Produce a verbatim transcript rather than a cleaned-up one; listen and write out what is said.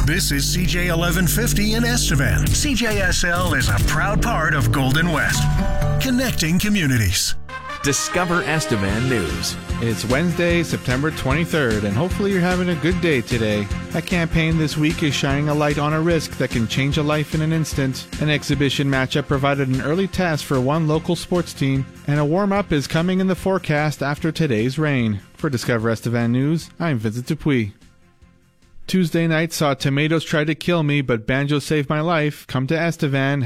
This is C J eleven fifty in Estevan. C J S L is a proud part of Golden West, connecting communities. Discover Estevan News. It's Wednesday, September twenty-third, and hopefully you're having a good day today. A campaign this week is shining a light on a risk that can change a life in an instant. An exhibition matchup provided an early test for one local sports team, and a warm-up is coming in the forecast after today's rain. For Discover Estevan News, I'm Vincent Dupuis. Tuesday night saw Tomatoes Try to Kill Me, but Banjo Saved My Life come to Estevan.